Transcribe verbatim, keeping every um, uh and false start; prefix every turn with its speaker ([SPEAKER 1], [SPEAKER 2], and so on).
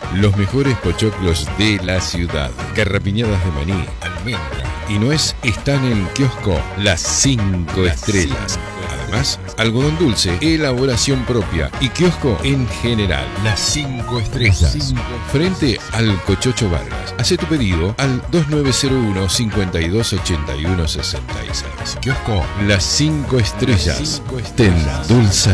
[SPEAKER 1] Los mejores pochoclos de la ciudad. Garrapiñadas de maní, almendra y nuez están en kiosco Las Cinco Estrellas. Además, algodón dulce, elaboración propia y kiosco en general. Las Cinco Estrellas. Cinco. Frente al Cochocho Vargas. Hacé tu pedido al dos nueve cero uno, cinco dos ocho uno, seis seis. Kiosco Las Cinco Estrellas. Ten dulce.